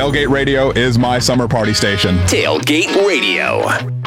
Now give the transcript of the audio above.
Tailgate Radio is my summer party station. Tailgate Radio.